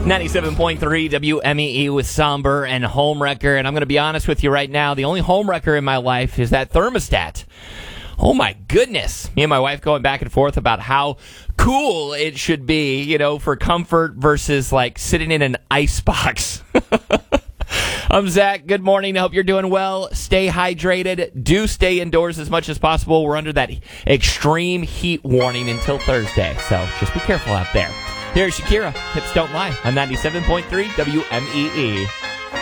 97.3 WMEE with Somber and Homewrecker. And I'm going to be honest with you right now. The only homewrecker in my life is that thermostat. Oh, my goodness. Me and my wife going back and forth about how cool it should be, you know, for comfort versus like sitting in an ice box. I'm Zach. Good morning. I hope you're doing well. Stay hydrated. Do stay indoors as much as possible. We're under that extreme heat warning until Thursday. So just be careful out there. Here's Shakira. Hips Don't Lie on 97.3 WMEE.